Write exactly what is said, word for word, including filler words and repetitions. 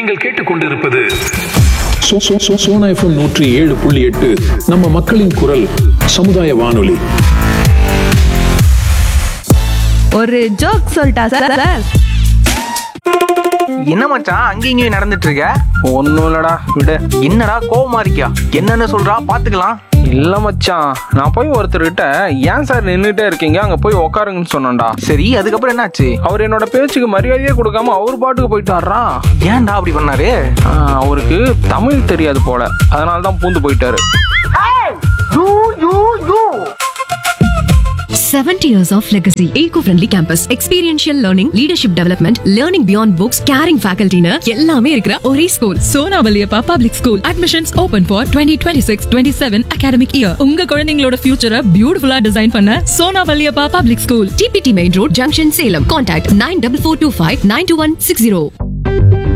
நீங்கள் கேட்டுக்கொண்டிருப்பது so- so- so- Sona FM நூற்றி ஏழு புள்ளி எட்டு நம்ம மக்களின் குரல் சமுதாய வானொலி. ஒரு ஜோக் சொல்லிட்டா சார் சார் என்ன மச்சான் அங்க இங்கேயும் நடந்துட்டு இருக்க? ஒன்றும் இல்லடா விடு. என்னடா கோவமா இருக்கியா? என்னன்னு சொல்றா பாத்துக்கலாம். இல்லை மச்சான், நான் போய் ஒருத்தர்கிட்ட ஏன் சார் நின்றுட்டே இருக்கீங்க, அங்கே போய் உக்காருங்கன்னு சொன்னேன்டா. சரி, அதுக்கப்புறம் என்னாச்சு? அவர் என்னோட பேச்சுக்கு மரியாதையே கொடுக்காம அவர் பாட்டுக்கு போயிட்டாரா. ஏன்டா அப்படி பண்ணாரு? அவருக்கு தமிழ் தெரியாது போல, அதனால தான் பூந்து போயிட்டாரு. seventy years of legacy. Eco-friendly campus. Experiential learning, leadership development, learning beyond books, caring faculty னு எல்லாமே இருக்கிற ஒரே school. Sona Valliappa public school. Admissions open for twenty twenty-six twenty-seven academic year. உங்க குழந்தைங்களோட ஃபியூச்சரை பியூட்டிஃபுல்லா டிசைன் பண்ண Sona Valliappa public school. T P T Main Road, Junction, Salem. Contact nine four four two five nine two one six zero.